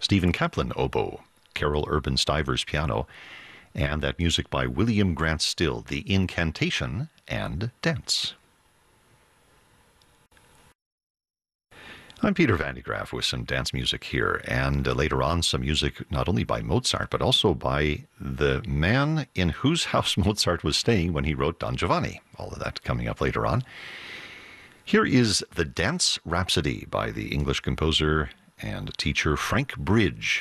Stephen Kaplan oboe, Carol Urban Stivers piano, and that music by William Grant Still, The Incantation and Dance. I'm Peter Van de Graaff with some dance music here, and later on some music not only by Mozart, but also by the man in whose house Mozart was staying when he wrote Don Giovanni. All of that coming up later on. Here is The Dance Rhapsody by the English composer and teacher Frank Bridge.